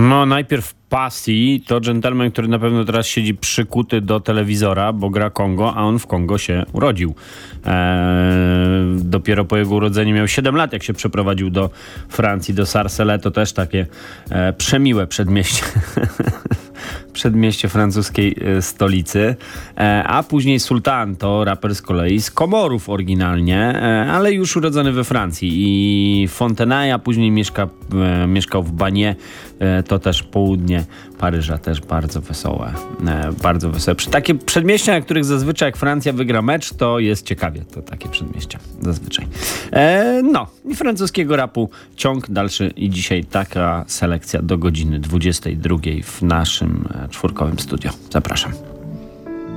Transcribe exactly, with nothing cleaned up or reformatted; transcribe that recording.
No najpierw Passy to dżentelmen, który na pewno teraz siedzi przykuty do telewizora, bo gra Kongo, a on w Kongo się urodził. Eee, dopiero po jego urodzeniu miał siedem lat, jak się przeprowadził do Francji, do Sarcelles. To też takie e, przemiłe przedmieście. przedmieście francuskiej e, stolicy. E, a później Sultan to raper z kolei z Komorów oryginalnie, e, ale już urodzony we Francji. I Fontenay, a później mieszka, e, mieszkał w Banie, e, to też południe Paryża, też bardzo wesołe. E, bardzo wesołe. Takie przedmieścia, na których zazwyczaj jak Francja wygra mecz, to jest ciekawie. To takie przedmieścia zazwyczaj. E, no i francuskiego rapu ciąg dalszy i dzisiaj taka selekcja do godziny dwudziestej drugiej w naszym czwórkowym studio. Zapraszam.